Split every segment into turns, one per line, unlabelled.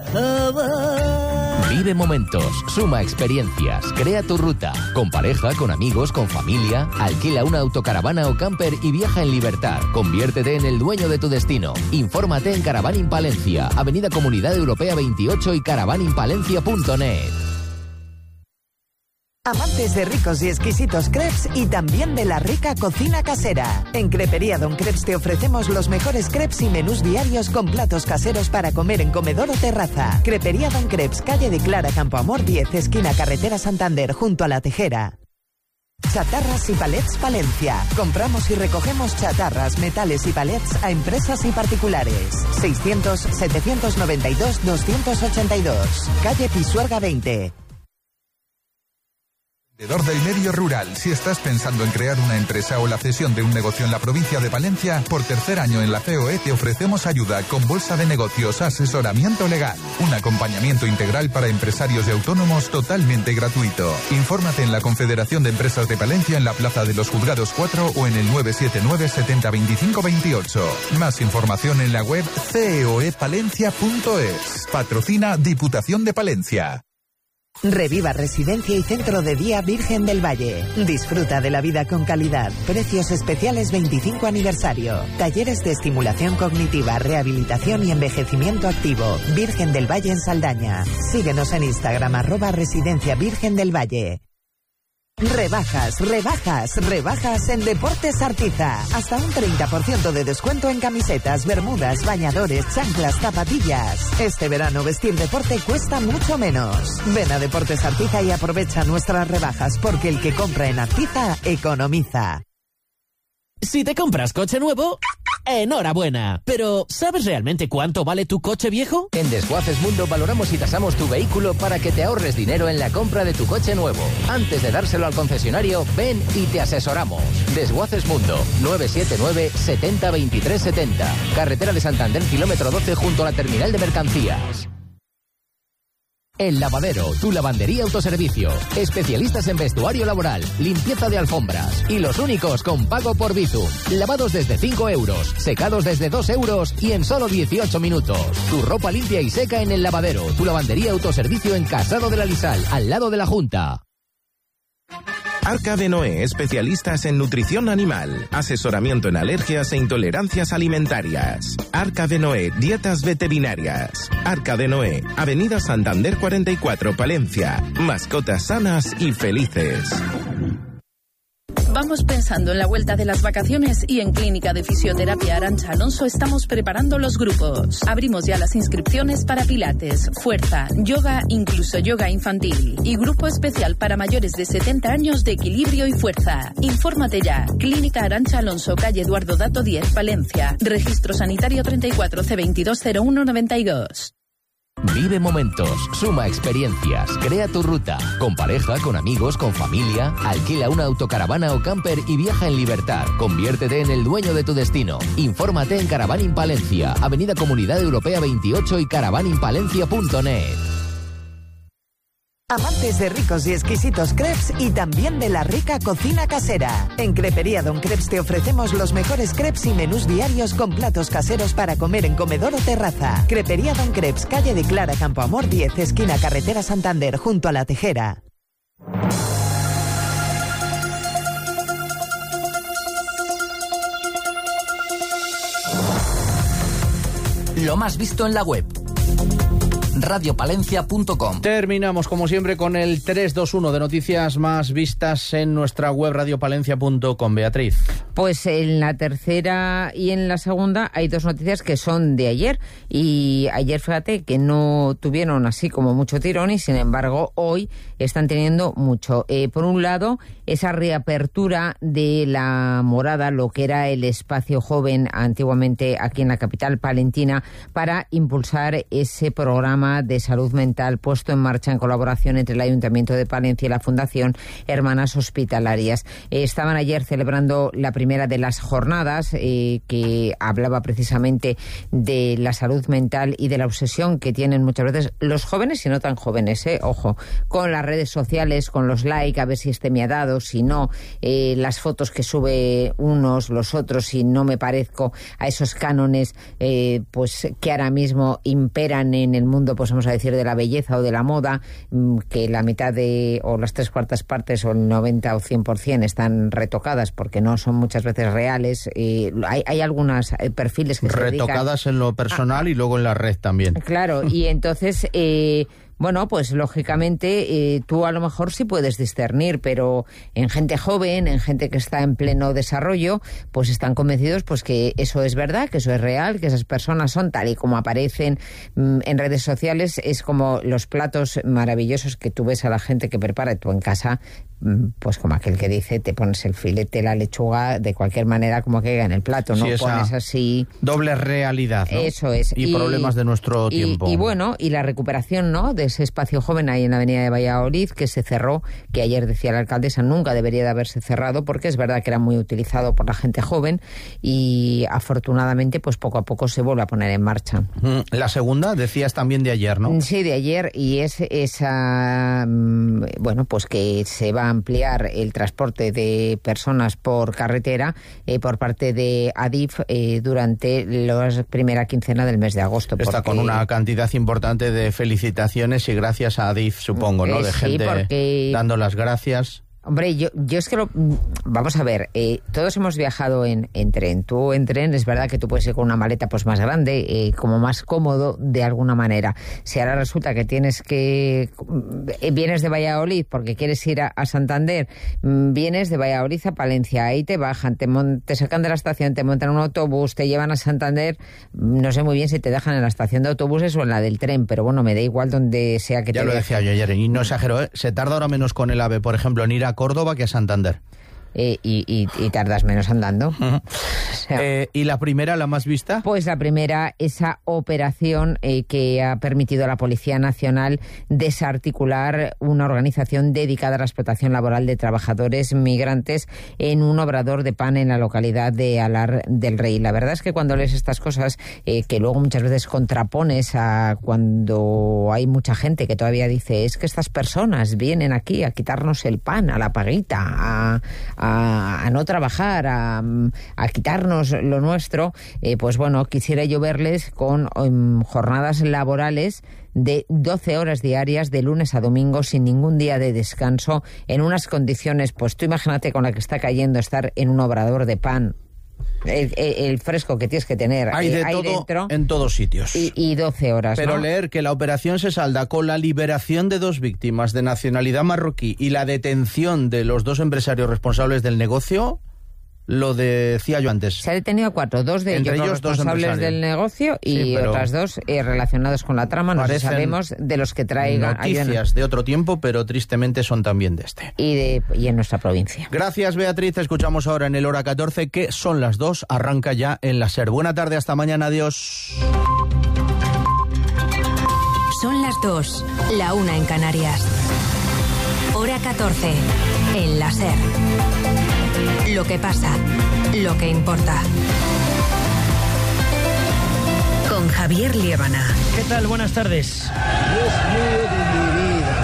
Vive momentos, suma experiencias, crea tu ruta. Con pareja, con amigos, con familia. Alquila una autocaravana o camper y viaja en libertad. Conviértete en el dueño de tu destino. Infórmate en Caravaning Palencia, Avenida Comunidad Europea 28 y caravaningpalencia.net.
Amantes de ricos y exquisitos crepes y también de la rica cocina casera. En Crepería Don Crepes te ofrecemos los mejores crepes y menús diarios con platos caseros para comer en comedor o terraza. Crepería Don Crepes, calle de Clara Campoamor 10, esquina Carretera Santander, junto a La Tejera. Chatarras y Palets Palencia. Compramos y recogemos chatarras, metales y palets a empresas y particulares. 600-792-282. Calle Pisuerga 20.
Del medio rural, si estás pensando en crear una empresa o la cesión de un negocio en la provincia de Palencia, por tercer año en la COE te ofrecemos ayuda con bolsa de negocios, asesoramiento legal, un acompañamiento integral para empresarios y autónomos totalmente gratuito. Infórmate en la Confederación de Empresas de Palencia en la Plaza de los Juzgados 4 o en el 979 70 25 28. Más información en la web coepalencia.es. Patrocina Diputación de Palencia.
Reviva Residencia y Centro de Día Virgen del Valle. Disfruta de la vida con calidad. Precios especiales 25 aniversario. Talleres de estimulación cognitiva, rehabilitación y envejecimiento activo. Virgen del Valle en Saldaña. Síguenos en Instagram @Residencia Virgen del Valle. Rebajas en Deportes Artiza. Hasta un 30% de descuento en camisetas, bermudas, bañadores, chanclas, zapatillas. Este verano vestir deporte cuesta mucho menos. Ven a Deportes Artiza y aprovecha nuestras rebajas, porque el que compra en Artiza economiza.
Si te compras coche nuevo, enhorabuena. Pero, ¿sabes realmente cuánto vale tu coche viejo?
En Desguaces Mundo valoramos y tasamos tu vehículo para que te ahorres dinero en la compra de tu coche nuevo. Antes de dárselo al concesionario, ven y te asesoramos. Desguaces Mundo, 979 70 23 70. Carretera de Santander, kilómetro 12, junto a la terminal de mercancías. El Lavadero, tu lavandería autoservicio. Especialistas en vestuario laboral, limpieza de alfombras y los únicos con pago por Bizum. Lavados desde 5 euros, secados desde 2 euros y en solo 18 minutos. Tu ropa limpia y seca en El Lavadero, tu lavandería autoservicio en Casado de la Lisal, al lado de la Junta.
Arca de Noé, especialistas en nutrición animal, asesoramiento en alergias e intolerancias alimentarias. Arca de Noé, dietas veterinarias. Arca de Noé, Avenida Santander 44, Palencia. Mascotas sanas y felices.
Vamos pensando en la vuelta de las vacaciones y en Clínica de Fisioterapia Arantxa Alonso estamos preparando los grupos. Abrimos ya las inscripciones para pilates, fuerza, yoga, incluso yoga infantil y grupo especial para mayores de 70 años de equilibrio y fuerza. Infórmate ya. Clínica Arantxa Alonso, calle Eduardo Dato 10, Palencia. Registro sanitario 34 C220192.
Vive momentos, suma experiencias, crea tu ruta. Con pareja, con amigos, con familia. Alquila una autocaravana o camper y viaja en libertad. Conviértete en el dueño de tu destino. Infórmate en Caravaning Palencia, Avenida Comunidad Europea 28 y caravaningpalencia.net.
Amantes de ricos y exquisitos crepes y también de la rica cocina casera. En Crepería Don Crepes te ofrecemos los mejores crepes y menús diarios con platos caseros para comer en comedor o terraza. Crepería Don Crepes, calle de Clara Campoamor 10, esquina Carretera Santander, junto a La Tejera.
Lo más visto en la web. radiopalencia.com.
Terminamos como siempre con el 321 de noticias más vistas en nuestra web radiopalencia.com. Beatriz.
Pues en la tercera y en la segunda hay dos noticias que son de ayer, y ayer fíjate que no tuvieron así como mucho tirón y sin embargo hoy están teniendo mucho. Por un lado, esa reapertura de La Morada, lo que era el espacio joven antiguamente aquí en la capital palentina, para impulsar ese programa de salud mental puesto en marcha en colaboración entre el Ayuntamiento de Palencia y la Fundación Hermanas Hospitalarias. Estaban ayer celebrando la primera de las jornadas que hablaba precisamente de la salud mental y de la obsesión que tienen muchas veces los jóvenes y no tan jóvenes, ojo, con las redes sociales, con los likes, a ver si este me ha dado, si no, las fotos que sube unos, los otros, si no me parezco a esos cánones pues que ahora mismo imperan en el mundo pues vamos a decir, de la belleza o de la moda, que la mitad o las 3/4 partes o el 90 o 100% están retocadas porque no son muchas veces reales. Hay algunos perfiles que
retocadas en lo personal y luego en la red también.
Claro, y entonces... Bueno, pues lógicamente tú a lo mejor sí puedes discernir, pero en gente joven, en gente que está en pleno desarrollo, pues están convencidos pues que eso es verdad, que eso es real, que esas personas son tal y como aparecen en redes sociales. Es como los platos maravillosos que tú ves a la gente que prepara tú en casa, pues como aquel que dice, te pones el filete, la lechuga, de cualquier manera como que en el plato, no pones así...
Doble realidad, ¿no?
Eso es.
Y problemas de nuestro tiempo.
Y bueno, y la recuperación, ¿no?, de ese espacio joven ahí en la avenida de Valladolid, que se cerró, que ayer decía la alcaldesa, nunca debería de haberse cerrado, porque es verdad que era muy utilizado por la gente joven, y afortunadamente, pues poco a poco se vuelve a poner en marcha.
La segunda, decías también de ayer, ¿no?
Sí, de ayer, y es esa... Bueno, pues que se va a ampliar el transporte de personas por carretera por parte de Adif durante la primera quincena del mes de agosto.
Está con una cantidad importante de felicitaciones y gracias a Adif, supongo, ¿no? De gente dando las gracias.
Hombre, yo es que vamos a ver, todos hemos viajado en tren. Tú en tren es verdad que tú puedes ir con una maleta pues más grande, como más cómodo de alguna manera. Si ahora resulta que vienes de Valladolid porque quieres ir a Santander, vienes de Valladolid a Palencia, ahí te bajan, te sacan de la estación, te montan un autobús, te llevan a Santander, no sé muy bien si te dejan en la estación de autobuses o en la del tren, pero bueno, me da igual donde sea que te dejen.
Ya lo decía yo ayer, y no exagero, se tarda ahora menos con el AVE, por ejemplo, en ir a Córdoba que a Santander.
Y tardas menos andando.
O sea, ¿y la primera, la más vista?
Pues la primera, esa operación que ha permitido a la Policía Nacional desarticular una organización dedicada a la explotación laboral de trabajadores migrantes en un obrador de pan en la localidad de Alar del Rey. La verdad es que cuando lees estas cosas, que luego muchas veces contrapones a cuando hay mucha gente que todavía dice, es que estas personas vienen aquí a quitarnos el pan, a la paguita, a no trabajar, a quitarnos lo nuestro, pues bueno, quisiera yo verles con jornadas laborales de 12 horas diarias de lunes a domingo sin ningún día de descanso, en unas condiciones, pues tú imagínate con la que está cayendo estar en un obrador de pan. El fresco que tienes que tener
hay de
ahí
todo
dentro,
en todos sitios
y 12 horas,
pero
¿no?
Leer que la operación se salda con la liberación de 2 víctimas de nacionalidad marroquí y la detención de los 2 empresarios responsables del negocio, lo decía yo antes.
Se ha detenido a 4, 2 de ellos responsables del negocio y otras 2 relacionados con la trama. No sabemos de los que traigan
noticias de otro tiempo, pero tristemente son también de este.
Y en nuestra provincia.
Gracias, Beatriz. Escuchamos ahora en el Hora 14, que son las 2, arranca ya en la SER. Buena tarde, hasta mañana, adiós.
Son las 2, la 1 en Canarias. Hora 14, en la SER. Lo que pasa, lo que importa. Con Javier Liébana.
¿Qué tal? Buenas tardes.
Dios mío de mi vida.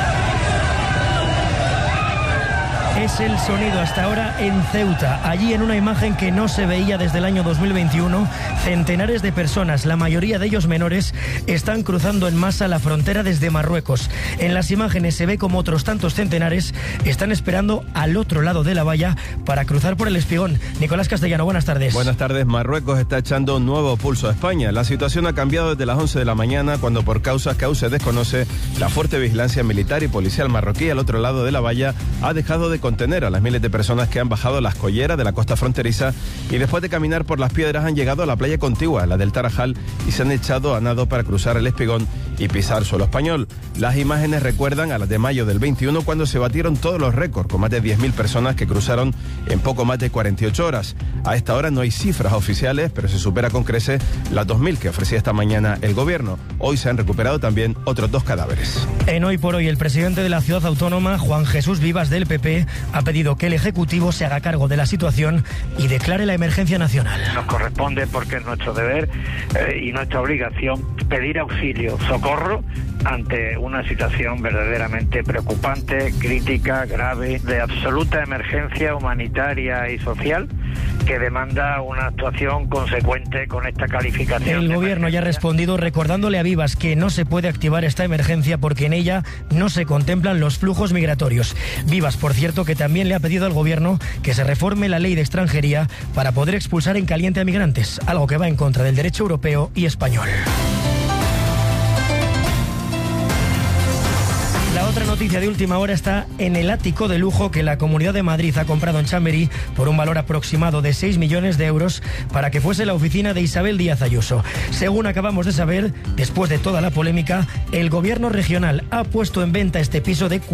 Es el sonido hasta ahora en Ceuta. Allí, en una imagen que no se veía desde el año 2021, centenares de personas, la mayoría de ellos menores, están cruzando en masa la frontera desde Marruecos. En las imágenes se ve como otros tantos centenares están esperando al otro lado de la valla para cruzar por el Espigón. Nicolás Castellano, buenas tardes.
Buenas tardes. Marruecos está echando un nuevo pulso a España. La situación ha cambiado desde las 11 de la mañana, cuando por causas que aún se desconoce, la fuerte vigilancia militar y policial marroquí al otro lado de la valla ha dejado de contener a las miles de personas que han bajado las colleras de la costa fronteriza y después de caminar por las piedras han llegado a la playa contigua, la del Tarajal, y se han echado a nado para cruzar el Espigón y pisar suelo español. Las imágenes recuerdan a las de mayo del 21, cuando se batieron todos los récords, con más de 10.000 personas que cruzaron en poco más de 48 horas. A esta hora no hay cifras oficiales, pero se supera con creces las 2.000 que ofrecía esta mañana el gobierno. Hoy se han recuperado también otros 2 cadáveres.
En Hoy por Hoy, el presidente de la ciudad autónoma, Juan Jesús Vivas, del PP, ha pedido que el Ejecutivo se haga cargo de la situación y declare la emergencia nacional.
Nos corresponde, porque es nuestro deber y nuestra obligación, pedir auxilio, socorro ante una situación verdaderamente preocupante, crítica, grave, de absoluta emergencia humanitaria y social, que demanda una actuación consecuente con esta calificación.
El gobierno ya ha respondido recordándole a Vivas que no se puede activar esta emergencia porque en ella no se contemplan los flujos migratorios. Vivas, por cierto, que también le ha pedido al gobierno que se reforme la ley de extranjería para poder expulsar en caliente a migrantes, algo que va en contra del derecho europeo y español. La otra noticia de última hora está en el ático de lujo que la Comunidad de Madrid ha comprado en Chamberí por un valor aproximado de 6 millones de euros para que fuese la oficina de Isabel Díaz Ayuso. Según acabamos de saber, después de toda la polémica, el gobierno regional ha puesto en venta este piso de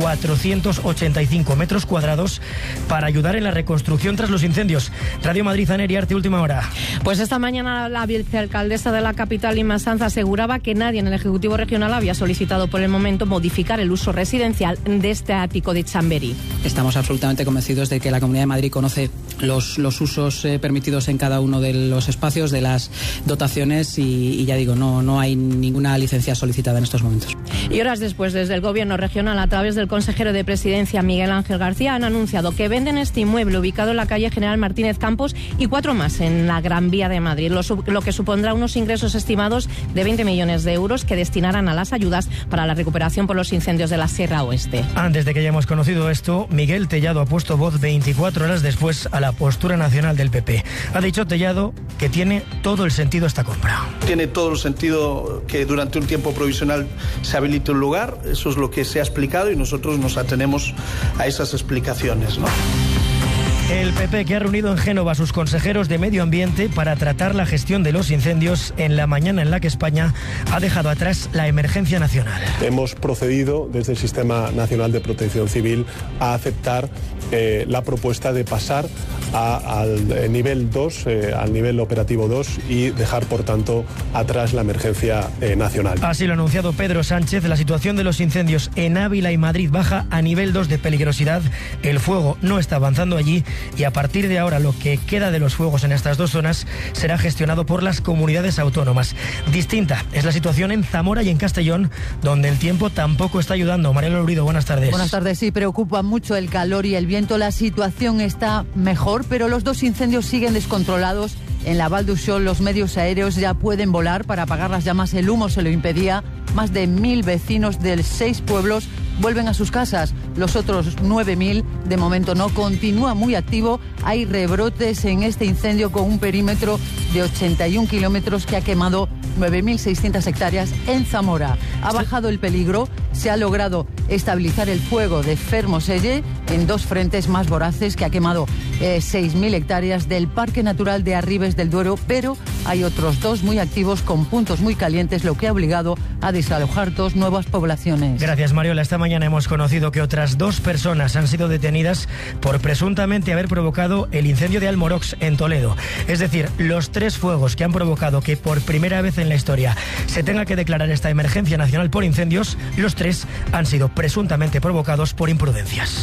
485 metros cuadrados para ayudar en la reconstrucción tras los incendios. Radio Madrid, Aner y Arte, última hora.
Pues esta mañana la vicealcaldesa de la capital, Inma Sanz, aseguraba que nadie en el Ejecutivo Regional había solicitado por el momento modificar el uso residencial de este ático de Chamberí.
Estamos absolutamente convencidos de que la Comunidad de Madrid conoce los usos permitidos en cada uno de los espacios, de las dotaciones y ya digo, no hay ninguna licencia solicitada en estos momentos.
Y horas después, desde el Gobierno regional, a través del consejero de Presidencia, Miguel Ángel García, han anunciado que venden este inmueble ubicado en la calle General Martínez Campos y 4 más en la Gran Vía de Madrid, lo que supondrá unos ingresos estimados de 20 millones de euros que destinarán a las ayudas para la recuperación por los incendios de la Sierra Oeste.
Antes de que hayamos conocido esto, Miguel Tellado ha puesto voz 24 horas después a la postura nacional del PP. Ha dicho Tellado que tiene todo el sentido esta compra.
Tiene todo el sentido que durante un tiempo provisional se habilite un lugar, eso es lo que se ha explicado y nosotros nos atenemos a esas explicaciones, ¿no?
El PP, que ha reunido en Génova a sus consejeros de Medio Ambiente para tratar la gestión de los incendios en la mañana en la que España ha dejado atrás la emergencia nacional.
Hemos procedido desde el Sistema Nacional de Protección Civil a aceptar la propuesta de pasar al nivel 2, al nivel operativo 2 y dejar, por tanto, atrás la emergencia nacional.
Así lo ha anunciado Pedro Sánchez. La situación de los incendios en Ávila y Madrid baja a nivel 2 de peligrosidad. El fuego no está avanzando allí y a partir de ahora lo que queda de los fuegos en estas dos zonas será gestionado por las comunidades autónomas. Distinta es la situación en Zamora y en Castellón, donde el tiempo tampoco está ayudando. Mariela Lurido, buenas tardes.
Buenas tardes. Sí, preocupa mucho el calor y el viento. La situación está mejor, pero los dos incendios siguen descontrolados. En la Val d'Uixó los medios aéreos ya pueden volar para apagar las llamas. El humo se lo impedía. Más de 1.000 vecinos de 6 pueblos vuelven a sus casas. Los otros 9.000 de momento no. Continúa muy activo. Hay rebrotes en este incendio con un perímetro de 81 kilómetros que ha quemado 9.600 hectáreas en Zamora. Ha bajado el peligro. Se ha logrado estabilizar el fuego de Fermoselle en 2 frentes más voraces que ha quemado 6.000 hectáreas del Parque Natural de Arribes del Duero, pero hay otros 2 muy activos con puntos muy calientes, lo que ha obligado a desalojar 2 nuevas poblaciones.
Gracias, Mariola. Esta mañana hemos conocido que otras 2 personas han sido detenidas por presuntamente haber provocado el incendio de Almorox en Toledo. Es decir, los 3 fuegos que han provocado que por primera vez en la historia se tenga que declarar esta emergencia nacional por incendios, los 3 han sido presuntamente provocados por imprudencias.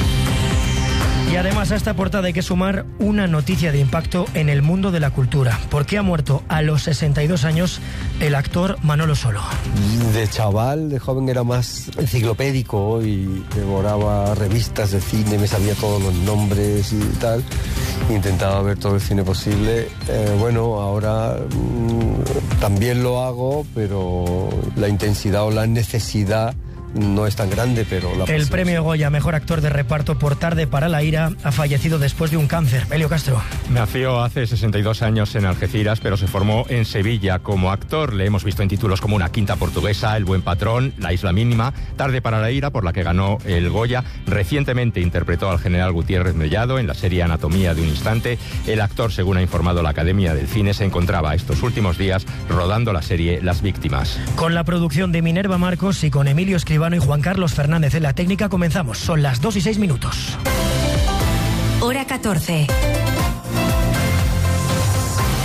Y además a esta portada hay que sumar una noticia de impacto en el mundo de la cultura, porque ha muerto a los 62 años el actor Manolo Solo.
De chaval, de joven era más enciclopédico y devoraba revistas de cine, me sabía todos los nombres y tal. Intentaba ver todo el cine posible. Bueno, ahora también lo hago, pero la intensidad o la necesidad no es tan grande, pero
el premio Goya Mejor Actor de Reparto por Tarde para la Ira ha fallecido después de un cáncer. Elio Castro.
Nació hace 62 años en Algeciras, pero se formó en Sevilla como actor. Le hemos visto en títulos como Una quinta portuguesa, El buen patrón, La isla mínima, Tarde para la Ira, por la que ganó el Goya. Recientemente interpretó al general Gutiérrez Mellado en la serie Anatomía de un instante. El actor, según ha informado la Academia del Cine, se encontraba estos últimos días rodando la serie Las víctimas.
Con la producción de Minerva Marcos y con Emilio Escribano y Juan Carlos Fernández en la técnica comenzamos. Son las 2:06.
Hora 14.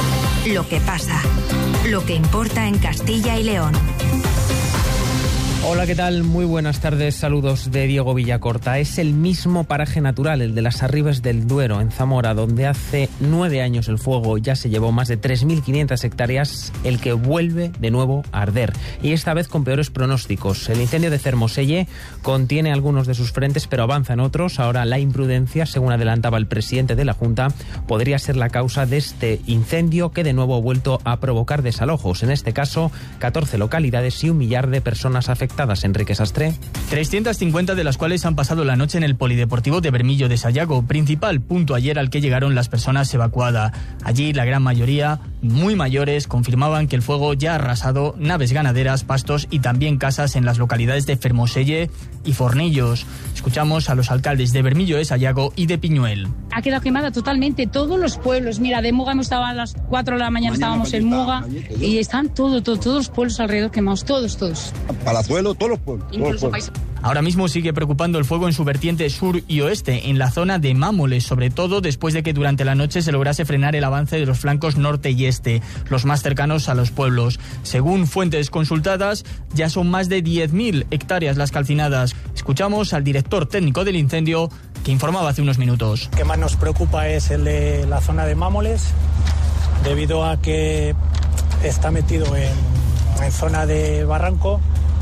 Lo que pasa. Lo que importa en Castilla y León.
Hola, ¿qué tal? Muy buenas tardes, saludos de Diego Villacorta. Es el mismo paraje natural, el de las Arribes del Duero, en Zamora, donde hace 9 años el fuego ya se llevó más de 3.500 hectáreas, el que vuelve de nuevo a arder. Y esta vez con peores pronósticos. El incendio de Cermoselle contiene algunos de sus frentes, pero avanza en otros. Ahora la imprudencia, según adelantaba el presidente de la Junta, podría ser la causa de este incendio que de nuevo ha vuelto a provocar desalojos. En este caso, 14 localidades y 1 millar de personas afectadas. Enrique Sastre.
350 de las cuales han pasado la noche en el Polideportivo de Bermillo de Sayago, principal punto ayer al que llegaron las personas evacuadas. Allí la gran mayoría, muy mayores, confirmaban que el fuego ya ha arrasado naves ganaderas, pastos y también casas en las localidades de Fermoselle y Fornillos. Escuchamos a los alcaldes de Bermillo de Sayago y de Piñuel.
Ha quedado quemada totalmente todos los pueblos. Mira, de Muga hemos estado a las 4 de la mañana, estábamos en Muga y están todos los pueblos alrededor quemados, todos.
Palazuelo, todos los pueblos.
Ahora mismo sigue preocupando el fuego en su vertiente sur y oeste, en la zona de Mámoles, sobre todo después de que durante la noche se lograse frenar el avance de los flancos norte y este, los más cercanos a los pueblos. Según fuentes consultadas, ya son más de 10.000 hectáreas las calcinadas. Escuchamos al director técnico del incendio, que informaba hace unos minutos.
El que más nos preocupa es el de la zona de Mámoles, debido a que está metido en zona de barranco,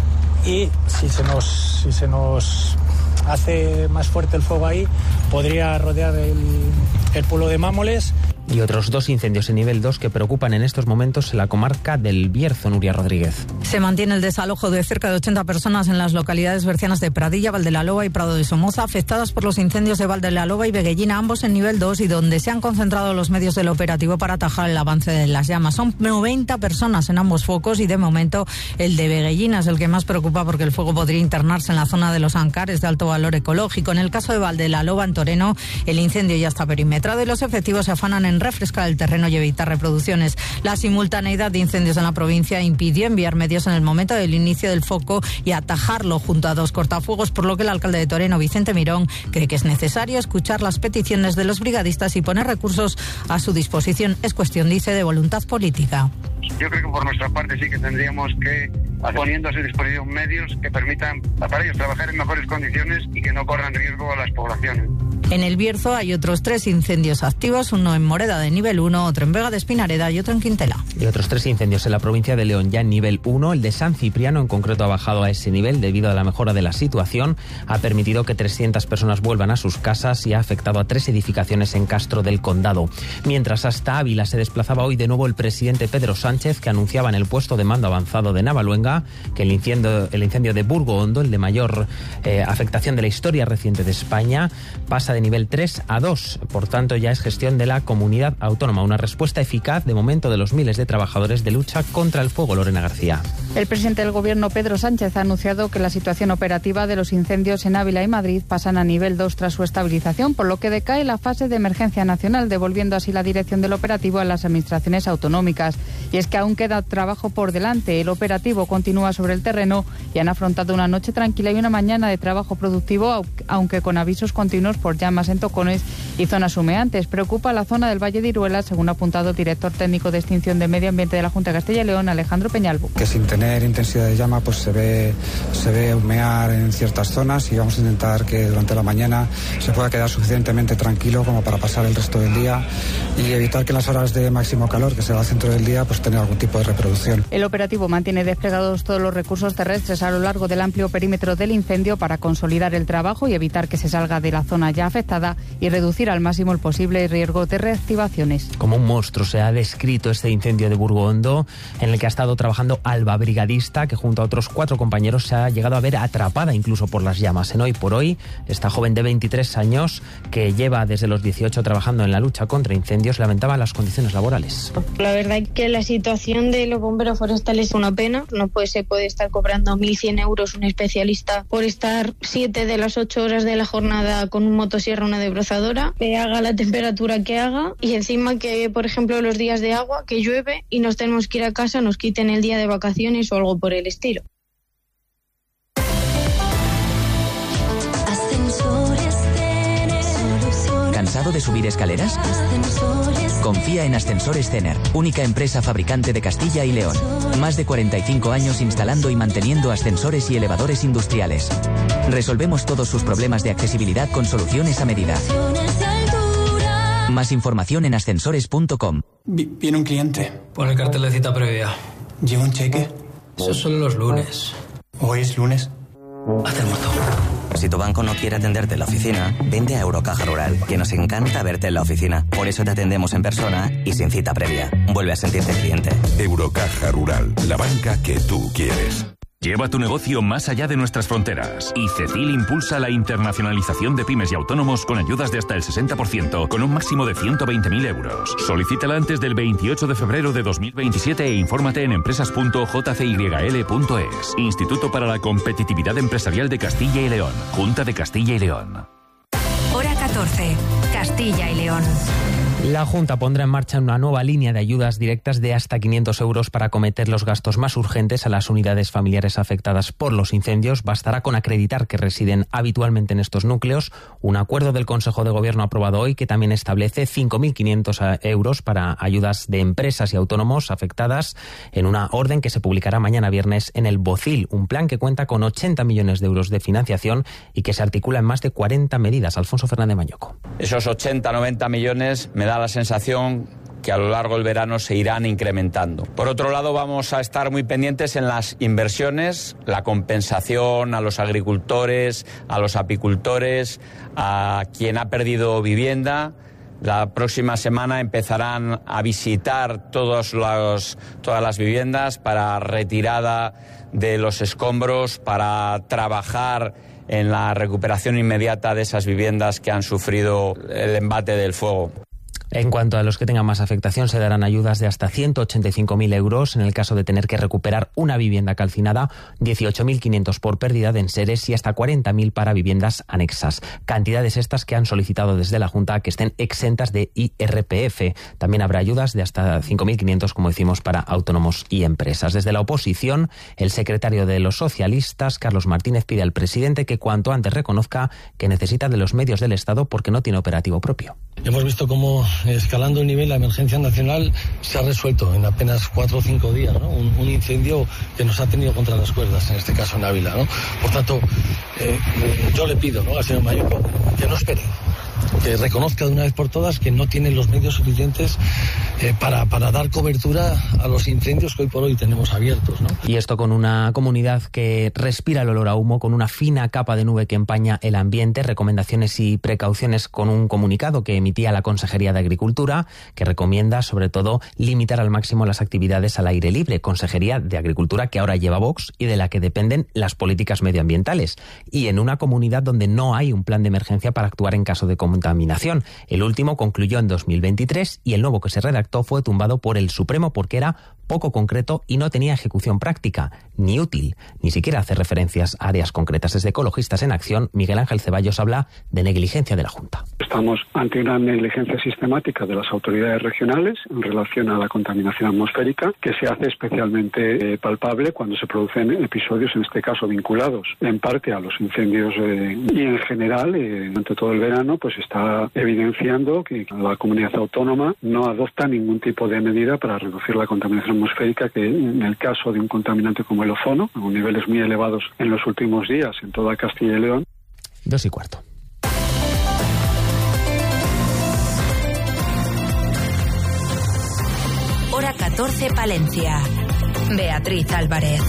y si se nos hace más fuerte el fuego ahí, podría rodear el pueblo de Mámoles.
Y otros 2 incendios en nivel 2 que preocupan en estos momentos en la comarca del Bierzo. Nuria Rodríguez.
Se mantiene el desalojo de cerca de 80 personas en las localidades bercianas de Pradilla, Valdelaloba y Prado de Somoza, afectadas por los incendios de Valdelaloba y Veguellina, ambos en nivel 2, y donde se han concentrado los medios del operativo para atajar el avance de las llamas. Son 90 personas en ambos focos y de momento el de Veguellina es el que más preocupa porque el fuego podría internarse en la zona de los Ancares de alto valor ecológico. En el caso de Valdelaloba, en Toreno, el incendio ya está perimetrado y los efectivos se afanan en refrescar el terreno y evitar reproducciones. La simultaneidad de incendios en la provincia impidió enviar medios en el momento del inicio del foco y atajarlo junto a 2 cortafuegos, por lo que el alcalde de Toreno, Vicente Mirón, cree que es necesario escuchar las peticiones de los brigadistas y poner recursos a su disposición. Es cuestión, dice, de voluntad política.
Yo creo que por nuestra parte sí que tendríamos que, poniendo a su disposición medios que permitan para ellos trabajar en mejores condiciones y que no corran riesgo a las poblaciones.
En el Bierzo hay otros 3 incendios activos, uno en Moreda de nivel 1, otro en Vega de Espinareda y otro en Quintela.
Y otros 3 incendios en la provincia de León ya en nivel 1. El de San Cipriano en concreto ha bajado a ese nivel debido a la mejora de la situación. Ha permitido que 300 personas vuelvan a sus casas y ha afectado a 3 edificaciones en Castro del Condado. Mientras hasta Ávila se desplazaba hoy de nuevo el presidente Pedro Sánchez, que anunciaba en el puesto de mando avanzado de Navaluenga que el incendio de Burgo Hondo, el de mayor afectación de la historia reciente de España, pasa de nivel 3 a 2. Por tanto, ya es gestión de la comunidad autónoma. Una respuesta eficaz, de momento, de los miles de trabajadores de lucha contra el fuego. Lorena García.
El presidente del Gobierno, Pedro Sánchez, ha anunciado que la situación operativa de los incendios en Ávila y Madrid pasan a nivel 2 tras su estabilización, por lo que decae la fase de emergencia nacional, devolviendo así la dirección del operativo a las administraciones autonómicas. Y es que aún queda trabajo por delante. El operativo continúa sobre el terreno y han afrontado una noche tranquila y una mañana de trabajo productivo, aunque con avisos continuos por llamas en tocones y zonas humeantes. Preocupa la zona del Valle de Iruela, según ha apuntado el director técnico de extinción de medio ambiente de la Junta de Castilla y León, Alejandro Peñalvo.
Que sin tener intensidad de llama pues se ve humear en ciertas zonas, y vamos a intentar que durante la mañana se pueda quedar suficientemente tranquilo como para pasar el resto del día y evitar que en las horas de máximo calor, que será el centro del día, pues tener algún tipo de reproducción.
El operativo mantiene desplegados todos los recursos terrestres a lo largo del amplio perímetro del incendio para consolidar el trabajo y evitar que se salga de la zona ya afectada y reducir al máximo el posible riesgo de reactivaciones.
Como un monstruo se ha descrito este incendio de Burgo Hondo, en el que ha estado trabajando Alba, brigadista, que junto a otros 4 compañeros se ha llegado a ver atrapada incluso por las llamas. En Hoy por Hoy, esta joven de 23 años, que lleva desde los 18 trabajando en la lucha contra incendios, lamentaba las condiciones laborales.
La verdad es que la situación de los bomberos forestales es una pena. No se puede estar cobrando 1.100 euros un especialista por estar 7 de las 8 horas de la jornada con un motosierra o una desbrozadora, que haga la temperatura que haga, y encima que, por ejemplo, los días de agua, que llueve y nos tenemos que ir a casa, nos quiten el día de vacaciones o algo por el estilo.
¿Cansado de subir escaleras?
Confía en Ascensores Cener, única empresa fabricante de Castilla y León. Más de 45 años instalando y manteniendo ascensores y elevadores industriales. Resolvemos todos sus problemas de accesibilidad con soluciones a medida. Más información en ascensores.com.
Viene un cliente.
Pon el cartel de cita previa.
¿Lleva un cheque?
Esos son los lunes.
¿Hoy es lunes?
Haz el muerto.
Si tu banco no quiere atenderte en la oficina, vente a Eurocaja Rural, que nos encanta verte en la oficina. Por eso te atendemos en persona y sin cita previa. Vuelve a sentirte cliente.
Eurocaja Rural, la banca que tú quieres. Lleva tu negocio más allá de nuestras fronteras. Y Cecil impulsa la internacionalización de pymes y autónomos con ayudas de hasta el 60%, con un máximo de 120.000 euros. Solicítala antes del 28 de febrero de 2027 e infórmate en empresas.jcyl.es. Instituto para la Competitividad Empresarial de Castilla y León. Junta de Castilla y León.
Hora 14. Castilla y León.
La Junta pondrá en marcha una nueva línea de ayudas directas de hasta 500 euros para acometer los gastos más urgentes a las unidades familiares afectadas por los incendios. Bastará con acreditar que residen habitualmente en estos núcleos. Un acuerdo del Consejo de Gobierno aprobado hoy que también establece 5.500 euros para ayudas de empresas y autónomos afectadas en una orden que se publicará mañana viernes en el BOCIL. Un plan que cuenta con 80 millones de euros de financiación y que se articula en más de 40 medidas. Alfonso Fernández Mañoco.
Esos 80-90 millones me da la sensación que a lo largo del verano se irán incrementando. Por otro lado, vamos a estar muy pendientes en las inversiones, la compensación a los agricultores, a los apicultores, a quien ha perdido vivienda. La próxima semana empezarán a visitar todas las viviendas para retirada de los escombros, para trabajar en la recuperación inmediata de esas viviendas que han sufrido el embate del fuego.
En cuanto a los que tengan más afectación, se darán ayudas de hasta 185.000 euros en el caso de tener que recuperar una vivienda calcinada, 18.500 por pérdida de enseres y hasta 40.000 para viviendas anexas. Cantidades estas que han solicitado desde la Junta que estén exentas de IRPF. También habrá ayudas de hasta 5.500, como decimos, para autónomos y empresas. Desde la oposición, el secretario de los socialistas, Carlos Martínez, pide al presidente que cuanto antes reconozca que necesita de los medios del Estado porque no tiene operativo propio.
Hemos visto cómo, escalando el nivel, la emergencia nacional se ha resuelto en apenas 4 o 5 días, ¿no? Un incendio que nos ha tenido contra las cuerdas, en este caso en Ávila, ¿no? Por tanto, yo le pido, ¿no?, al señor Mañoco que no espere, que reconozca de una vez por todas que no tiene los medios suficientes para dar cobertura a los incendios que hoy por hoy tenemos abiertos, ¿no?
Y esto con una comunidad que respira el olor a humo, con una fina capa de nube que empaña el ambiente. Recomendaciones y precauciones con un comunicado que emitía la Consejería de Agricultura, que recomienda sobre todo limitar al máximo las actividades al aire libre. Consejería de Agricultura que ahora lleva Vox y de la que dependen las políticas medioambientales. Y en una comunidad donde no hay un plan de emergencia para actuar en caso de contaminación. El último concluyó en 2023 y el nuevo que se redactó fue tumbado por el Supremo porque era poco concreto y no tenía ejecución práctica, ni útil, ni siquiera hace referencias a áreas concretas. Desde Ecologistas en Acción, Miguel Ángel Ceballos habla de negligencia de la Junta.
Estamos ante una negligencia sistemática de las autoridades regionales en relación a la contaminación atmosférica, que se hace especialmente palpable cuando se producen episodios, en este caso vinculados en parte a los incendios y en general, durante todo el verano, pues está evidenciando que la comunidad autónoma no adopta ningún tipo de medida para reducir la contaminación atmosférica, que en el caso de un contaminante como el ozono, con niveles muy elevados en los últimos días en toda Castilla y León.
2:15.
Hora 14, Palencia. Beatriz Álvarez.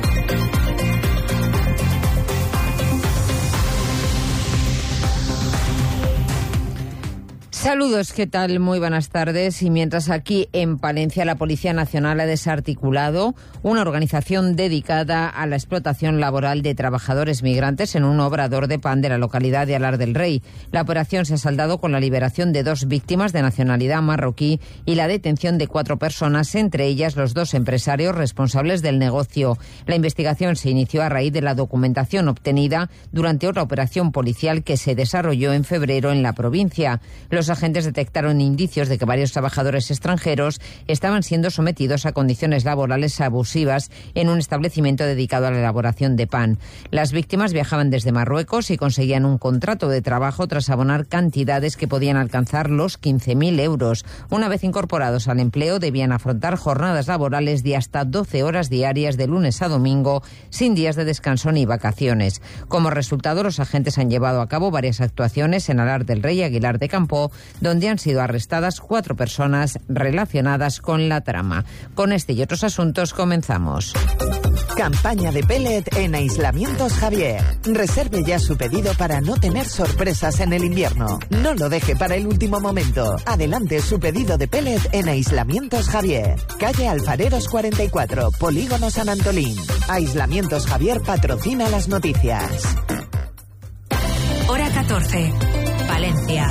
Saludos, ¿qué tal? Muy buenas tardes. Y mientras aquí en Palencia la Policía Nacional ha desarticulado una organización dedicada a la explotación laboral de trabajadores migrantes en un obrador de pan de la localidad de Alar del Rey. La operación se ha saldado con la liberación de 2 víctimas de nacionalidad marroquí y la detención de 4 personas, entre ellas los 2 empresarios responsables del negocio. La investigación se inició a raíz de la documentación obtenida durante otra operación policial que se desarrolló en febrero en la provincia. Los agentes detectaron indicios de que varios trabajadores extranjeros estaban siendo sometidos a condiciones laborales abusivas en un establecimiento dedicado a la elaboración de pan. Las víctimas viajaban desde Marruecos y conseguían un contrato de trabajo tras abonar cantidades que podían alcanzar los 15.000 euros. Una vez incorporados al empleo, debían afrontar jornadas laborales de hasta 12 horas diarias de lunes a domingo, sin días de descanso ni vacaciones. Como resultado, los agentes han llevado a cabo varias actuaciones en Alar del Rey y Aguilar de Campoo, donde han sido arrestadas 4 personas relacionadas con la trama. Con este y otros asuntos comenzamos.
Campaña de pellet en Aislamientos Javier. Reserve ya su pedido para no tener sorpresas en el invierno. No lo deje para el último momento. Adelante su pedido de pellet en Aislamientos Javier. Calle Alfareros 44, Polígono San Antolín. Aislamientos Javier patrocina las noticias.
Hora 14. Valencia.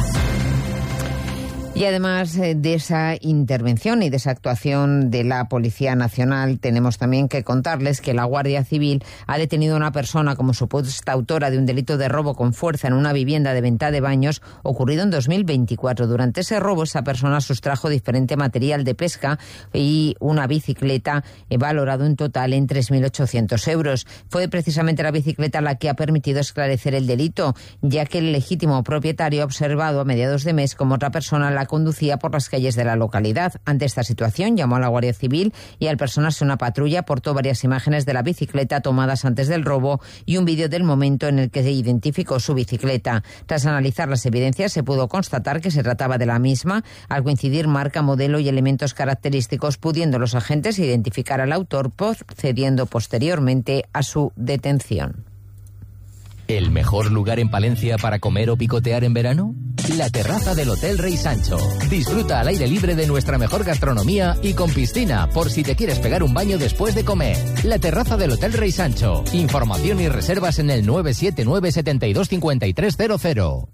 Y además de esa intervención y de esa actuación de la Policía Nacional, tenemos también que contarles que la Guardia Civil ha detenido a una persona como supuesta autora de un delito de robo con fuerza en una vivienda de Venta de Baños ocurrido en 2024. Durante ese robo, esa persona sustrajo diferente material de pesca y una bicicleta valorado en total en 3.800 euros. Fue precisamente la bicicleta la que ha permitido esclarecer el delito, ya que el legítimo propietario ha observado a mediados de mes como otra persona la conducía por las calles de la localidad. Ante esta situación, llamó a la Guardia Civil y al personarse una patrulla aportó varias imágenes de la bicicleta tomadas antes del robo y un vídeo del momento en el que se identificó su bicicleta. Tras analizar las evidencias, se pudo constatar que se trataba de la misma, al coincidir marca, modelo y elementos característicos, pudiendo los agentes identificar al autor, procediendo posteriormente a su detención.
¿El mejor lugar en Palencia para comer o picotear en verano? La terraza del Hotel Rey Sancho. Disfruta al aire libre de nuestra mejor gastronomía y con piscina, por si te quieres pegar un baño después de comer. La terraza del Hotel Rey Sancho. Información y reservas en el 979 72 5300.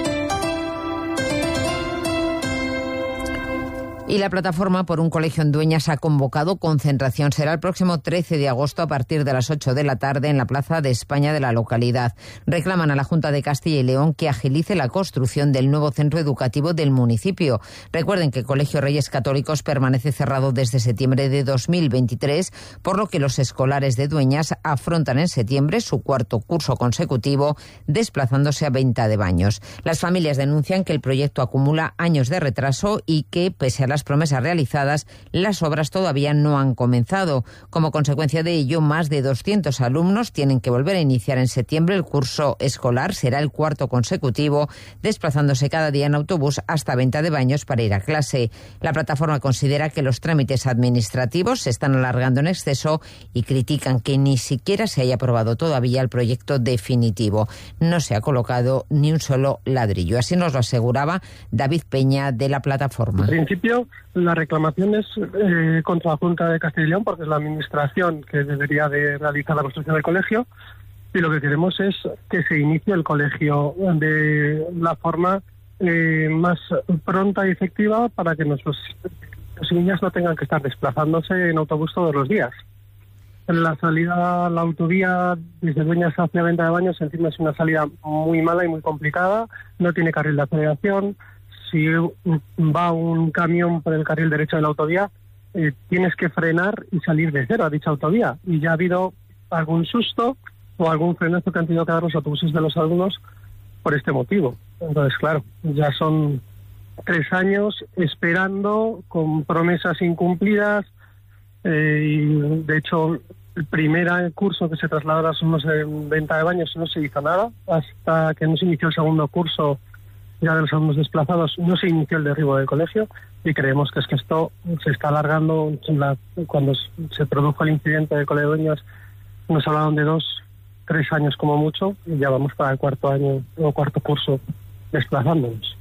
Y la plataforma por un colegio en Dueñas ha convocado concentración. Será el próximo 13 de agosto a partir de las 8 de la tarde en la Plaza de España de la localidad. Reclaman a la Junta de Castilla y León que agilice la construcción del nuevo centro educativo del municipio. Recuerden que el Colegio Reyes Católicos permanece cerrado desde septiembre de 2023, por lo que los escolares de Dueñas afrontan en septiembre su 4º curso consecutivo, desplazándose a Venta de Baños. Las familias denuncian que el proyecto acumula años de retraso y que, pese a las promesas realizadas, las obras todavía no han comenzado. Como consecuencia de ello, más de 200 alumnos tienen que volver a iniciar en septiembre el curso escolar. Será el 4º consecutivo, desplazándose cada día en autobús hasta Venta de Baños para ir a clase. La plataforma considera que los trámites administrativos se están alargando en exceso y critican que ni siquiera se haya aprobado todavía el proyecto definitivo. No se ha colocado ni un solo ladrillo. Así nos lo aseguraba David Peña de la plataforma.
En principio, la reclamación es contra la Junta de Castilla y León, porque es la administración que debería de realizar la construcción del colegio, y lo que queremos es que se inicie el colegio de la forma más pronta y efectiva para que nuestros niños no tengan que estar desplazándose en autobús todos los días. La salida a la autovía desde Dueñas hacia Venta de Baños encima es una salida muy mala y muy complicada, no tiene carril de aceleración. Si va un camión por el carril derecho de la autovía, tienes que frenar y salir de cero a dicha autovía. Y ya ha habido algún susto o algún frenazo que han tenido que dar los autobuses de los alumnos por este motivo. Entonces, claro, ya son 3 años esperando con promesas incumplidas. Y de hecho, el primer curso que se trasladó a los alumnos en Venta de Baños no se hizo nada. Hasta que no se inició el segundo curso ya de los alumnos desplazados, no se inició el derribo del colegio, y creemos que es que esto se está alargando. Cuando se produjo el incidente del Colegio de Dueñas nos hablaron de 2-3 años como mucho, y ya vamos para el 4º año o 4º curso desplazándonos.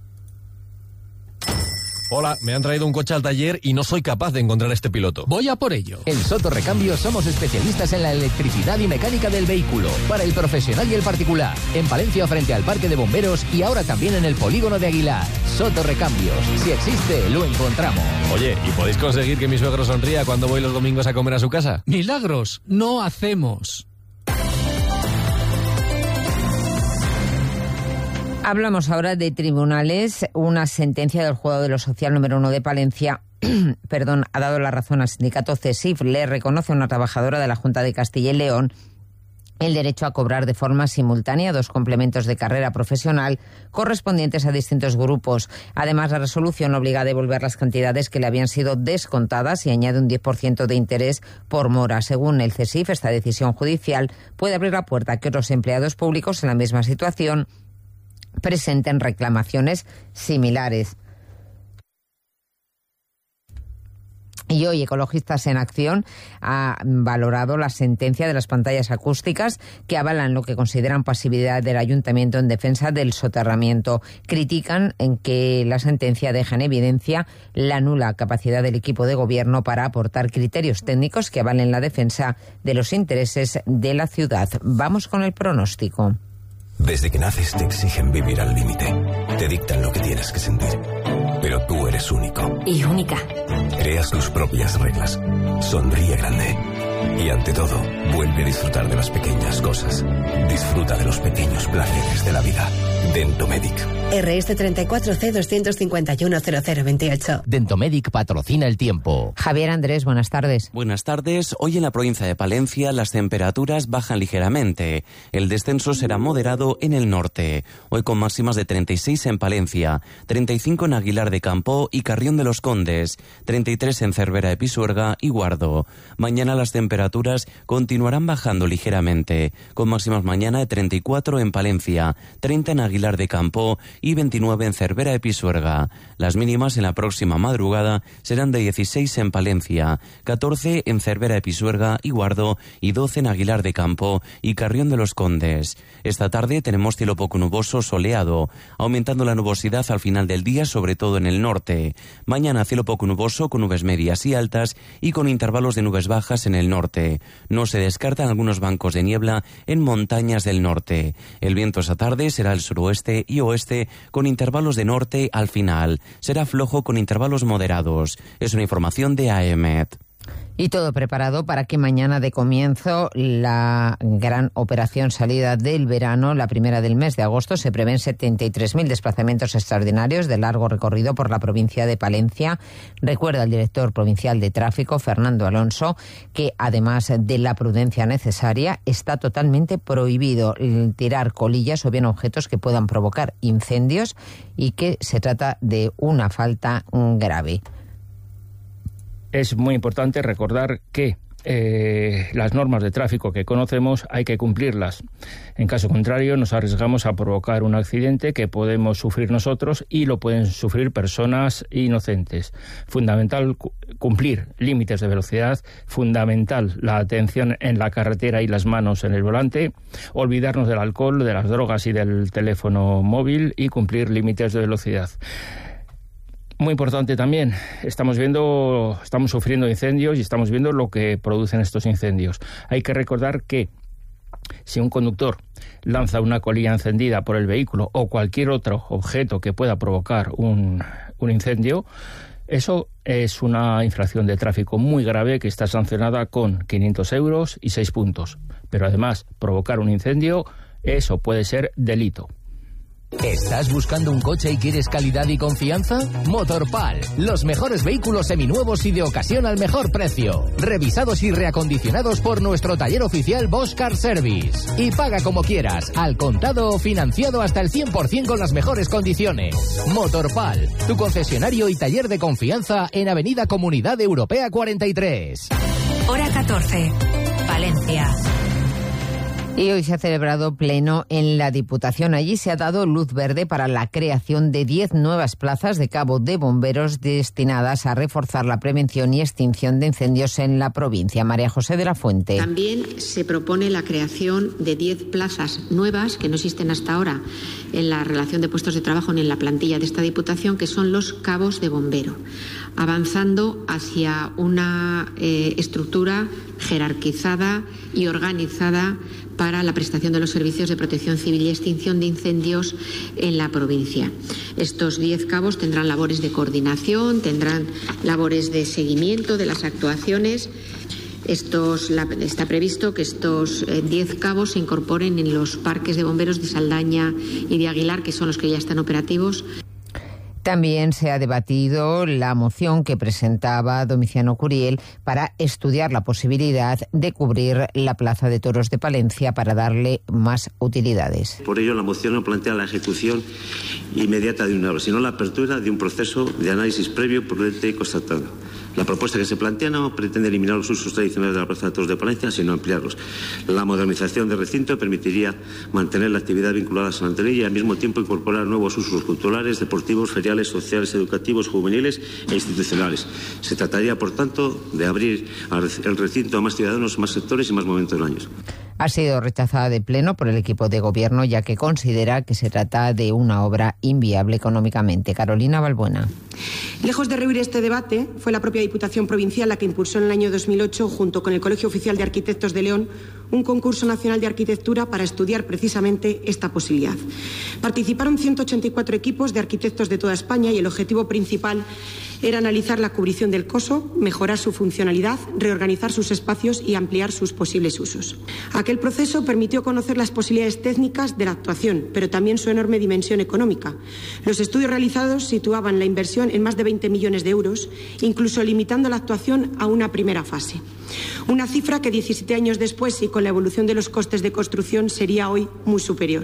Hola, me han traído un coche al taller y no soy capaz de encontrar este piloto.
Voy a por ello. En Soto Recambios somos especialistas en la electricidad y mecánica del vehículo, para el profesional y el particular. En Palencia, frente al Parque de Bomberos, y ahora también en el Polígono de Aguilar. Soto Recambios. Si existe, lo encontramos.
Oye, ¿y podéis conseguir que mi suegro sonría cuando voy los domingos a comer a su casa?
Milagros no hacemos.
Hablamos ahora de tribunales. Una sentencia del Juzgado de lo Social número 1 de Palencia ha dado la razón al sindicato CESIF. Le reconoce a una trabajadora de la Junta de Castilla y León el derecho a cobrar de forma simultánea 2 complementos de carrera profesional correspondientes a distintos grupos. Además, la resolución obliga a devolver las cantidades que le habían sido descontadas y añade un 10% de interés por mora. Según el CESIF, esta decisión judicial puede abrir la puerta a que otros empleados públicos en la misma situación presenten reclamaciones similares. Y hoy Ecologistas en Acción ha valorado la sentencia de las pantallas acústicas que avalan lo que consideran pasividad del Ayuntamiento en defensa del soterramiento. Critican en que la sentencia deja en evidencia la nula capacidad del equipo de gobierno para aportar criterios técnicos que avalen la defensa de los intereses de la ciudad. Vamos con el pronóstico.
Desde que naces te exigen vivir al límite. Te dictan lo que tienes que sentir. Pero tú eres único.
Y única.
Creas tus propias reglas. Sonríe grande. Y ante todo, vuelve a disfrutar de las pequeñas cosas. Disfruta de los pequeños placeres de la vida. Dentomedic.
RS34C 2510028.
Dentomedic patrocina el tiempo.
Javier Andrés, buenas tardes.
Buenas tardes. Hoy en la provincia de Palencia las temperaturas bajan ligeramente. El descenso será moderado en el norte. Hoy con máximas de 36 en Palencia, 35 en Aguilar de Campo y Carrión de los Condes, 33 en Cervera de Pisuerga y Guardo. Mañana las temperaturas continuarán bajando ligeramente, con máximas mañana de 34 en Palencia, 30 en Aguilar de Campo y 29 en Cervera de Pisuerga. Las mínimas en la próxima madrugada serán de 16 en Palencia, 14 en Cervera de Pisuerga y Guardo y 12 en Aguilar de Campo y Carrión de los Condes. Esta tarde tenemos cielo poco nuboso soleado, aumentando la nubosidad al final del día, sobre todo en el norte. Mañana cielo poco nuboso con nubes medias y altas y con intervalos de nubes bajas en el norte. No se descartan algunos bancos de niebla en montañas del norte. El viento esta tarde será el suroeste y oeste con intervalos de norte al final. Será flojo con intervalos moderados. Es una información de AEMET.
Y todo preparado para que mañana dé comienzo la gran operación salida del verano, la primera del mes de agosto. Se prevén 73.000 desplazamientos extraordinarios de largo recorrido por la provincia de Palencia. Recuerda el director provincial de tráfico, Fernando Alonso, que además de la prudencia necesaria, está totalmente prohibido tirar colillas o bien objetos que puedan provocar incendios y que se trata de una falta grave.
Es muy importante recordar que las normas de tráfico que conocemos hay que cumplirlas. En caso contrario, nos arriesgamos a provocar un accidente que podemos sufrir nosotros y lo pueden sufrir personas inocentes. Fundamental cumplir límites de velocidad, fundamental la atención en la carretera y las manos en el volante, olvidarnos del alcohol, de las drogas y del teléfono móvil y cumplir límites de velocidad. Muy importante también, estamos sufriendo incendios y estamos viendo lo que producen estos incendios. Hay que recordar que si un conductor lanza una colilla encendida por el vehículo o cualquier otro objeto que pueda provocar un incendio, eso es una infracción de tráfico muy grave que está sancionada con 500 euros y 6 puntos. Pero además, provocar un incendio, eso puede ser delito.
¿Estás buscando un coche y quieres calidad y confianza? Motorpal, los mejores vehículos seminuevos y de ocasión al mejor precio. Revisados y reacondicionados por nuestro taller oficial Bosch Car Service. Y paga como quieras, al contado o financiado hasta el 100% con las mejores condiciones. Motorpal, tu concesionario y taller de confianza en Avenida Comunidad Europea 43.
Hora 14, Valencia.
Y hoy se ha celebrado pleno en la Diputación. Allí se ha dado luz verde para la creación de 10 nuevas plazas de cabo de bomberos destinadas a reforzar la prevención y extinción de incendios en la provincia. María José de la Fuente.
También se propone la creación de 10 plazas nuevas que no existen hasta ahora en la relación de puestos de trabajo ni en la plantilla de esta Diputación, que son los cabos de bombero, avanzando hacia una estructura jerarquizada y organizada para la prestación de los servicios de protección civil y extinción de incendios en la provincia. Estos 10 cabos tendrán labores de coordinación, tendrán labores de seguimiento de las actuaciones. Está previsto que estos 10 cabos se incorporen en los parques de bomberos de Saldaña y de Aguilar, que son los que ya están operativos.
También se ha debatido la moción que presentaba Domiciano Curiel para estudiar la posibilidad de cubrir la Plaza de Toros de Palencia para darle más utilidades.
Por ello, la moción no plantea la ejecución inmediata de una obra, sino la apertura de un proceso de análisis previo prudente y constatado. La propuesta que se plantea no pretende eliminar los usos tradicionales de la Plaza de Toros de Palencia, sino ampliarlos. La modernización del recinto permitiría mantener la actividad vinculada a San Antonio y al mismo tiempo incorporar nuevos usos culturales, deportivos, feriales, sociales, educativos, juveniles e institucionales. Se trataría, por tanto, de abrir el recinto a más ciudadanos, más sectores y más momentos del año.
Ha sido rechazada de pleno por el equipo de gobierno, ya que considera que se trata de una obra inviable económicamente. Carolina Balbuena.
Lejos de rehuir este debate, fue la propia Diputación Provincial la que impulsó en el año 2008, junto con el Colegio Oficial de Arquitectos de León, un concurso nacional de arquitectura para estudiar precisamente esta posibilidad. Participaron 184 equipos de arquitectos de toda España y el objetivo principal era analizar la cubrición del coso, mejorar su funcionalidad, reorganizar sus espacios y ampliar sus posibles usos. Aquel proceso permitió conocer las posibilidades técnicas de la actuación, pero también su enorme dimensión económica. Los estudios realizados situaban la inversión en más de 20 millones de euros, incluso limitando la actuación a una primera fase. Una cifra que 17 años después y con la evolución de los costes de construcción sería hoy muy superior.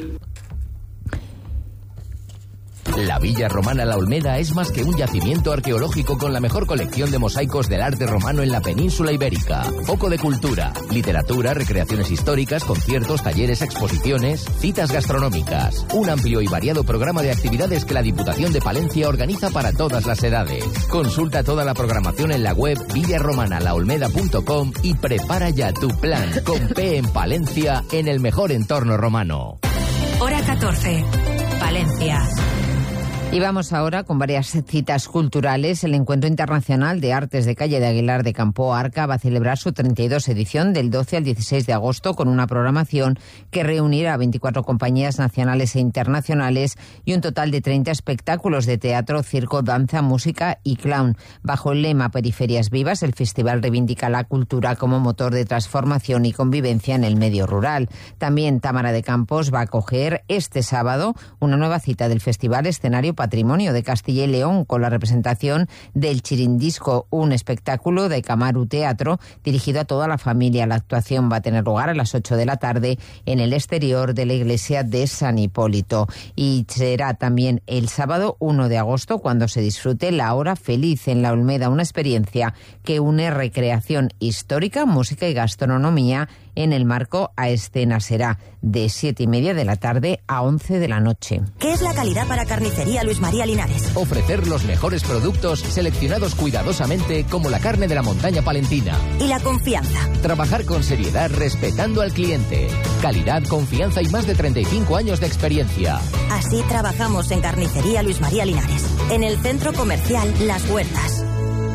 La Villa Romana La Olmeda es más que un yacimiento arqueológico con la mejor colección de mosaicos del arte romano en la península ibérica. Foco de cultura, literatura, recreaciones históricas, conciertos, talleres, exposiciones, citas gastronómicas. Un amplio y variado programa de actividades que la Diputación de Palencia organiza para todas las edades. Consulta toda la programación en la web villaromanalaolmeda.com y prepara ya tu plan con P en Palencia en el mejor entorno romano.
Hora 14. Palencia.
Y vamos ahora con varias citas culturales. El Encuentro Internacional de Artes de Calle de Aguilar de Campo Arca va a celebrar su 32 edición del 12 al 16 de agosto con una programación que reunirá a 24 compañías nacionales e internacionales y un total de 30 espectáculos de teatro, circo, danza, música y clown. Bajo el lema Periferias Vivas, el festival reivindica la cultura como motor de transformación y convivencia en el medio rural. También Támara de Campos va a acoger este sábado una nueva cita del festival Escenario Patrimonio de Castilla y León con la representación del Chirindisco, un espectáculo de Camaru Teatro dirigido a toda la familia. La actuación va a tener lugar a las 8 de la tarde en el exterior de la iglesia de San Hipólito y será también el sábado 1 de agosto cuando se disfrute La Hora Feliz en La Olmeda, una experiencia que une recreación histórica, música y gastronomía en el marco a escena. Será de 7:30 de la tarde a 11 de la noche.
¿Qué es la calidad para Carnicería Luis María Linares?
Ofrecer los mejores productos seleccionados cuidadosamente como la carne de la montaña palentina.
¿Y la confianza?
Trabajar con seriedad respetando al cliente. Calidad, confianza y más de 35 años de experiencia.
Así trabajamos en Carnicería Luis María Linares, en el Centro Comercial Las Huertas.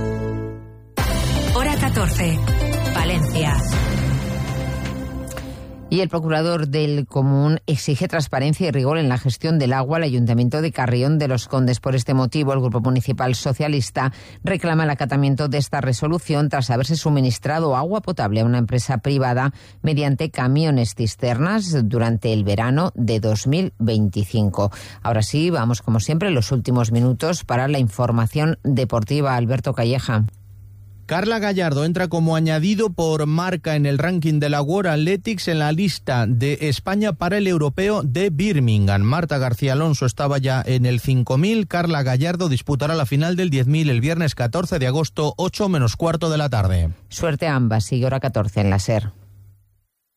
Hora 14. Palencia.
Y el procurador del Común exige transparencia y rigor en la gestión del agua al Ayuntamiento de Carrión de los Condes. Por este motivo, el Grupo Municipal Socialista reclama el acatamiento de esta resolución tras haberse suministrado agua potable a una empresa privada mediante camiones cisternas durante el verano de 2025. Ahora sí, vamos como siempre los últimos minutos para la información deportiva. Alberto Calleja.
Carla Gallardo entra como añadido por marca en el ranking de la World Athletics en la lista de España para el europeo de Birmingham. Marta García Alonso estaba ya en el 5000. Carla Gallardo disputará la final del 10.000 el viernes 14 de agosto, 8 menos cuarto de la tarde.
Suerte a ambas. Sigue Hora 14 en la SER.